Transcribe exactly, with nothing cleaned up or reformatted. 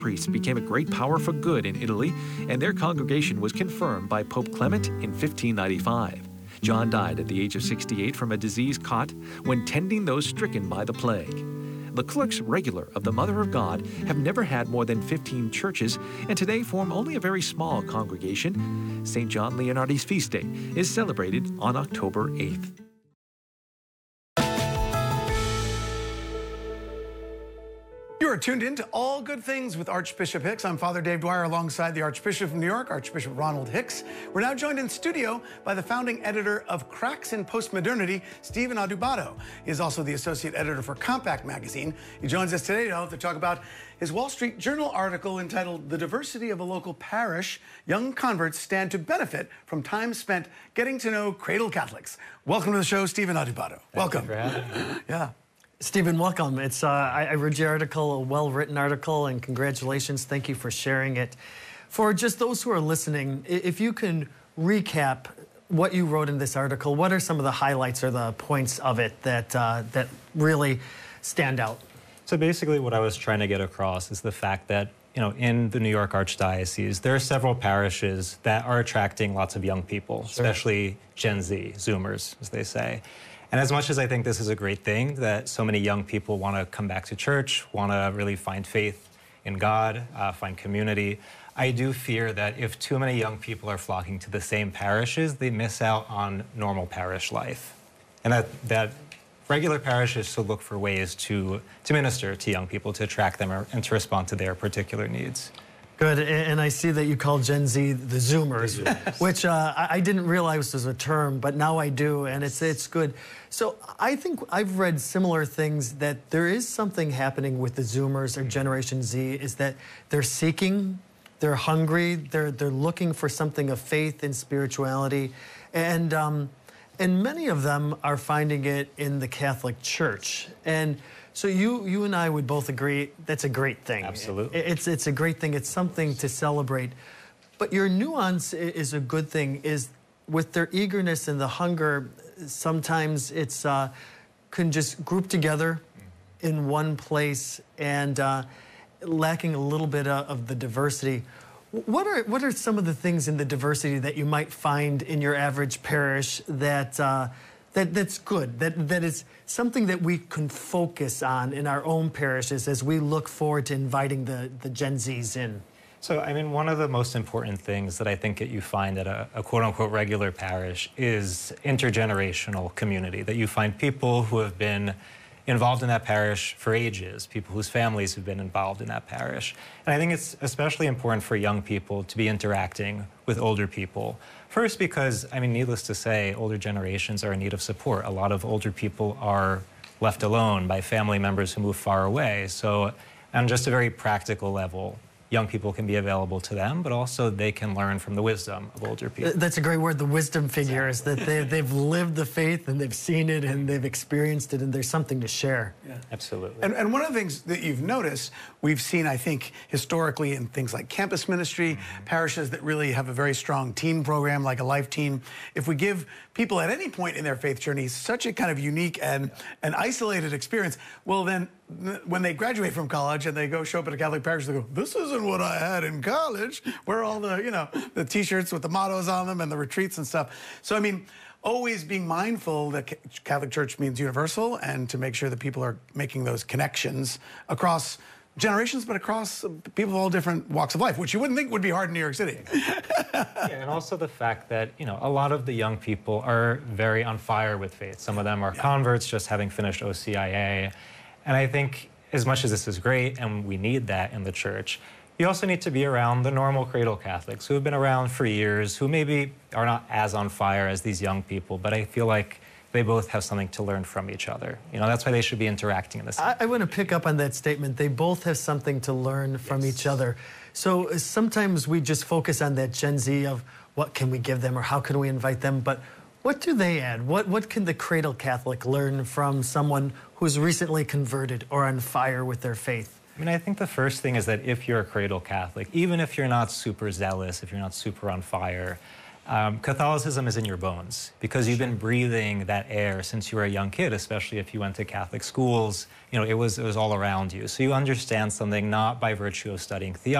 priests became a great power for good in Italy, and their congregation was confirmed by Pope Clement in fifteen ninety-five. John died at the age of sixty-eight from a disease caught when tending those stricken by the plague. The clerks regular of the Mother of God have never had more than fifteen churches and today form only a very small congregation. Saint John Leonardi's feast day is celebrated on October eighth. You are tuned in to All Good Things with Archbishop Hicks. I'm Father Dave Dwyer alongside the Archbishop of New York, Archbishop Ronald Hicks. We're now joined in studio by the founding editor of Cracks in Postmodernity, Stephen Adubato. He is also the associate editor for Compact Magazine. He joins us today to talk about his Wall Street Journal article entitled The Diversity of a Local Parish, Young Converts Stand to Benefit from Time Spent Getting to Know Cradle Catholics. Welcome to the show, Stephen Adubato. Welcome. Thank you for having me. Yeah. Stephen, welcome. It's uh, I, I read your article, a well-written article, and congratulations. Thank you for sharing it. For just those who are listening, if you can recap what you wrote in this article, what are some of the highlights or the points of it that uh, that really stand out? So basically what I was trying to get across is the fact that, you know, in the New York Archdiocese, there are several parishes that are attracting lots of young people, sure. especially Gen Z, Zoomers, as they say. And as much as I think this is a great thing, that so many young people want to come back to church, want to really find faith in God, uh, find community, I do fear that if too many young people are flocking to the same parishes, they miss out on normal parish life. And that, that regular parishes should look for ways to, to minister to young people, to attract them or, and to respond to their particular needs. Good, and I see that you call Gen Z the Zoomers, the Zoomers. which uh, I didn't realize was a term, but now I do, and it's it's good. So I think I've read similar things, that there is something happening with the Zoomers or Generation Z, is that they're seeking, they're hungry, they're they're looking for something of faith and spirituality, and um, and many of them are finding it in the Catholic Church. And so you you and I would both agree that's a great thing. Absolutely. It's, it's a great thing. It's something to celebrate. But your nuance is a good thing, is with their eagerness and the hunger, sometimes it's uh, can just group together in one place and uh, lacking a little bit of the diversity. What are, what are some of the things in the diversity that you might find in your average parish that uh, That, that's good, that, that is something that we can focus on in our own parishes as we look forward to inviting the, the Gen Zs in? So, I mean, one of the most important things that I think that you find at a, a quote-unquote regular parish is intergenerational community, that you find people who have been involved in that parish for ages, people whose families have been involved in that parish. And I think it's especially important for young people to be interacting with older people. First, because, I mean, needless to say, older generations are in need of support. A lot of older people are left alone by family members who move far away. So on just a very practical level, young people can be available to them, but also they can learn from the wisdom of older people. That's a great word, the wisdom figures, that they, they've lived the faith and they've seen it and they've experienced it, and there's something to share. Yeah. Absolutely. And, and one of the things that you've noticed, we've seen, I think, historically in things like campus ministry, mm-hmm. parishes that really have a very strong teen program, like a life team. If we give people at any point in their faith journey such a kind of unique and an isolated experience, well then, when they graduate from college and they go show up at a Catholic parish, they go, this isn't what I had in college, where all the, you know, the T-shirts with the mottos on them and the retreats and stuff. So, I mean, always being mindful that Catholic Church means universal, and to make sure that people are making those connections across generations, but across people of all different walks of life, which you wouldn't think would be hard in New York City. Yeah, and also the fact that, you know, a lot of the young people are very on fire with faith. Some of them are yeah. converts, just having finished O C I A. And I think as much as this is great, and we need that in the church, you also need to be around the normal cradle Catholics who have been around for years, who maybe are not as on fire as these young people, but I feel like they both have something to learn from each other. You know, that's why they should be interacting in this. I, I want to pick up on that statement. They both have something to learn from yes. each other. So uh, sometimes we just focus on that Gen Z of what can we give them or how can we invite them, but what do they add? What, what can the cradle Catholic learn from someone who's recently converted or on fire with their faith? I mean, I think the first thing is that if you're a cradle Catholic, even if you're not super zealous, if you're not super on fire, Um, Catholicism is in your bones because you've been breathing that air since you were a young kid, especially if you went to Catholic schools. You know, it was, it was all around you. So you understand something not by virtue of studying theology.